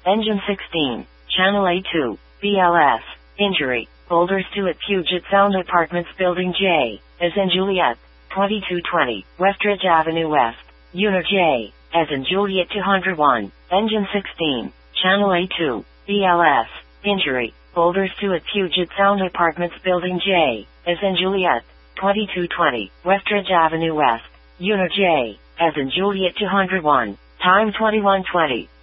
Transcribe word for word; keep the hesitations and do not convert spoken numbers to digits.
Engine sixteen, Channel A two, B L S, injury, Boulder Stewart Puget Sound Apartments Building J, as in Juliet, twenty-two twenty, Westridge Avenue West, Unit J, as in Juliet two oh one, Engine sixteen, Channel A two, B L S, injury, Boulder Stewart Puget Sound Apartments Building J, as in Juliet, twenty-two twenty, Westridge Avenue West, Unit J, as in Juliet two oh one, time twenty-one twenty.